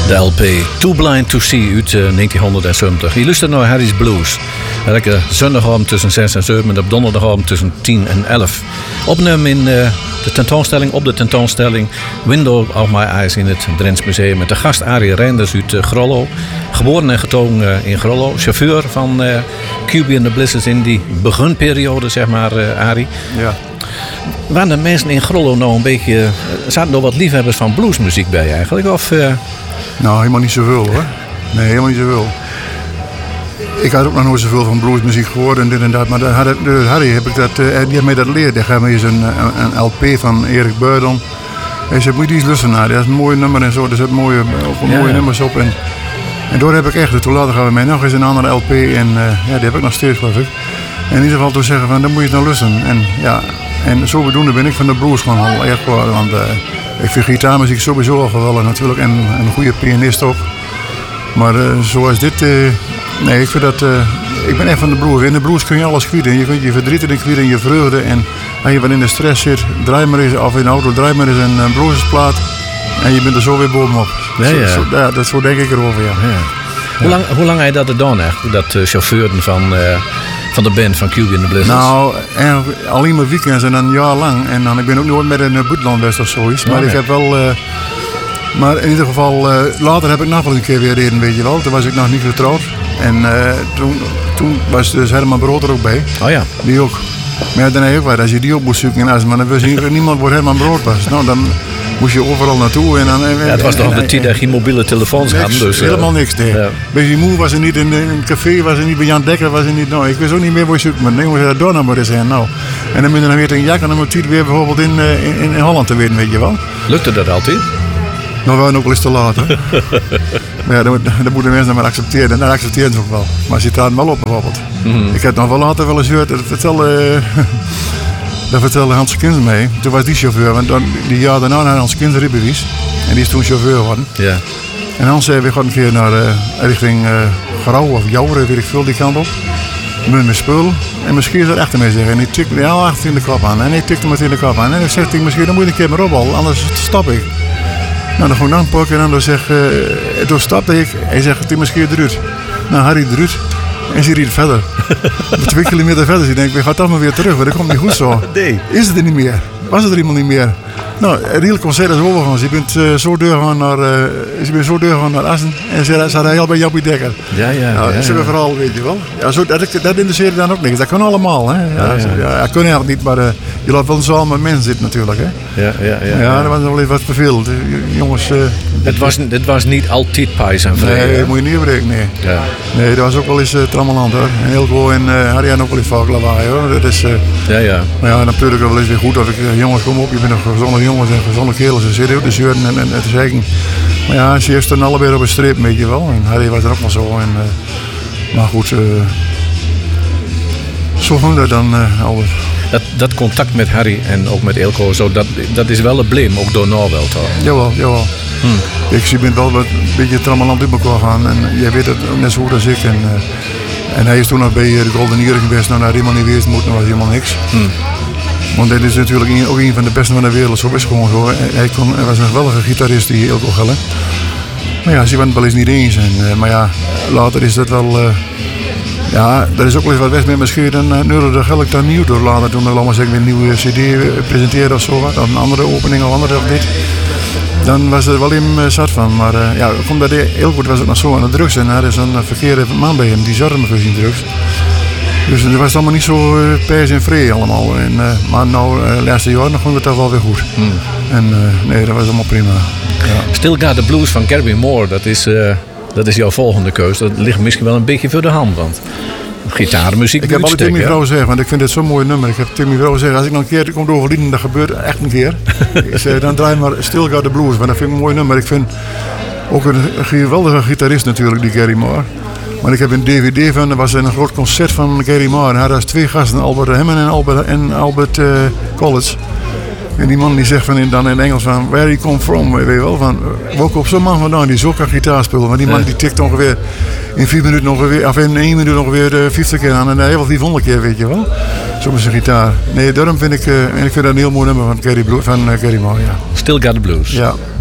De LP Too Blind to See uit 1970. Je luistert naar Harry's Blues. Elke zondagavond tussen 6 en 7 en op donderdagavond tussen 10 en 11. Opname in de tentoonstelling, op de tentoonstelling Window of My Eyes in het Drents Museum. Met de gast Arie Reinders uit Grollo. Geboren en getogen in Grollo. Chauffeur van QB and the Blizzards in die beginperiode, zeg maar, Arie. Ja. Waren de mensen in Grollo nou een beetje... Zaten er wat liefhebbers van bluesmuziek bij eigenlijk? Of, Nou, helemaal niet zoveel hoor. Nee, helemaal niet zoveel. Ik had ook nog nooit zoveel van bluesmuziek gehoord en dit en dat. Maar Harry heb ik dat, die heeft mij dat geleerd. Hij gaf me eens een LP van Erik Beurdon. Hij zei, moet je die eens luisteren naar. Dat is een mooi nummer en zo. Er zitten mooie nummers op. En door heb ik echt, toen later gaan we mij nog eens een andere LP. En die heb ik nog steeds, geloof ik. En in ieder geval toen zeggen van, dan moet je het nou luisteren. En ja, en zodoende ben ik van de blues gewoon al echt geworden. Want ik vind gitaarmuziek sowieso al geweldig natuurlijk. En een goede pianist ook. Maar zoals dit... nee, ik vind dat... ik ben echt van de blues. In de blues kun je alles kwijt. Je kunt je verdriet erin kwijt en je vreugde. En als je wat in de stress zit, draai maar eens, of in de auto, draai maar eens een bluesplaat. En je bent er zo weer bovenop. Ja. Zo denk ik erover, ja. Hoe lang heb je dat gedaan echt? Dat chauffeuren van de band van QB and the Blizzards? Nou, alleen maar weekends en een jaar lang. En dan, ik ben ook nooit met een buitenland geweest of zoiets. Maar ik heb wel... maar in ieder geval, later heb ik nog wel een keer weer reden, weet je wel. Toen was ik nog niet getrouwd. En toen was dus Herman Brood er ook bij. Oh ja. Die ook. Maar ja, dan heb je ook wel, als je die op moest zoeken in Asma, dan wist niemand waar Herman Brood was. Nou, dan moest je overal naartoe. En dan, het was toch de tijd dat je geen mobiele telefoons hadden. Dus, helemaal niks, nee. Ja. Bij Moe was er niet, in een café was er niet, bij Jan Dekker was er niet. Nou, ik wist ook niet meer waar je zoekt, maar dan moest je dat door naar maar eens zijn. Nou. En dan moet je dan weer een jak en dan moet je het weer bijvoorbeeld in Holland te weten, weet je wel. Lukte dat altijd? Nou, we waren ook wel eens te laat, hè. Maar ja, dat moeten mensen dan maar accepteren. En dat accepteren ze ook wel. Maar ze staan wel op, bijvoorbeeld. Mm-hmm. Ik heb nog wel later wel eens gehoord, dat vertelde Hans Kins mee. Toen was die chauffeur, want die jaar daarna naar Hans Kins rijbewijs. En die is toen chauffeur geworden. Ja. En Hans zei, we gaan een keer naar richting Grauw of Jouweren, weet ik veel, die kant op. Met mijn spul. En misschien is dat achter mij zeggen. En die tikte me al achter in de kop aan. En ik tikte me in de kop aan. En ik zeg tegen misschien, dan moet je een keer maar op al, anders stap ik. Nou, dan gewoon aanpakken en dan toen stapte ik. Hij zegt, die misschien eruit. Nou, Harry eruit. En ze riet verder. 2 kilometer verder. Ik denk, we gaan toch maar weer terug, maar dat komt niet goed zo. Nee. Is het er niet meer? Was het er iemand niet meer? Nou, het hele concert is overgegaan. Je bent zo doorgegaan naar Assen. En ze zat hij al bij Jappie Dekker. Ja. Dat is een verhaal, weet je wel. Ja, dat interesseert dan ook niks. Dat kan allemaal, hè. Dat kan eigenlijk niet, maar je laat wel samen met mensen zitten natuurlijk, hè. Ja, dat was nog wel even wat vervelend. Jongens... Het was niet altijd pijs en vrede. Nee, dat moet je niet berekenen, nee. Ja. Nee, dat was ook wel eens trammeland, hoor. En Hilco en Harry hadden ook wel eens vaak lawaai, hoor. Dat is... Ja. Maar ja, natuurlijk wel eens weer goed dat ik... jongens, kom op, je bent een gezonde jongens en gezonde kerels. Ze zitten ook te zeuren en te zeggen. Maar ja, ze heeft dan allebei op een streep, weet je wel. En Harry was er ook wel zo. En, maar goed, zo vond dat dan altijd. Dat contact met Harry en ook met Eelco, zo, dat is wel een bleem, ook door Noor wel, toch? Jawel. Je bent wel een beetje trammeland in elkaar gaan. En jij weet het net zo goed als ik. En hij is toen nog bij de Golden Earring geweest. Nou, daar helemaal niet geweest, was helemaal niks. Want hij is natuurlijk ook een van de beste van de wereld. Zo is het gewoon zo. Hij was een geweldige gitarist, die Eelco Gelle. Maar ja, ze waren het wel eens niet eens. Maar ja, later is dat wel... ja, er is ook wel eens wat weg met misschien een euro de geld dan nieuw door later. Toen we zeggen een nieuwe CD presenteren of zo wat. Of een andere opening of andere of dit. Dan was er wel in zat van. Maar ja, omdat hij heel goed was ook nog zo aan de drugs. En er is een verkeerde man bij hem, die zat hem voor zijn drugs. Dus het was allemaal niet zo pers en vrij allemaal. Maar nou, de laatste jaren nog vond het toch wel weer goed. En nee, dat was allemaal prima. Ja. Still Got the Blues van Gary Moore, dat is jouw volgende keus. Dat ligt misschien wel een beetje voor de hand, want gitaarmuziek. Ik heb altijd tegen mijn vrouw gezegd, want ik vind dit zo'n mooi nummer. Ik heb tegen mijn vrouw gezegd, als ik nog een keer kom overlijden, dat gebeurt echt een keer. Ik zei, dan draai maar Still Got the Blues, want dat vind ik een mooi nummer. Ik vind ook een geweldige gitarist natuurlijk, die Gary Moore. Maar ik heb een DVD van, er was een groot concert van Gary Moore. En hij had 2 gasten, Albert Hammond en Albert Collins. En die man die zegt dan in Engels van, where you come from, weet je wel. Van, welke op zo'n man vandaan die zo kan gitaar spelen. Want die man die tikt ongeveer in 4 minuten ongeveer, of in 1 minuut ongeveer 50 keer aan. En hij wel 400 keer, weet je wel. Zo met zijn gitaar. Nee, daarom vind ik dat een heel mooi nummer van Gary Moore, ja. Still Got the Blues. Ja.